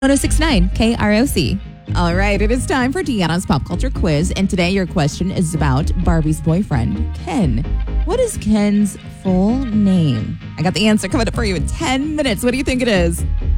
1069 KROC. All right, it is time for Deanna's Pop Culture Quiz. And today your question is about Barbie's boyfriend, Ken. What is Ken's full name? I got the answer coming up for you in 10 minutes. What do you think it is?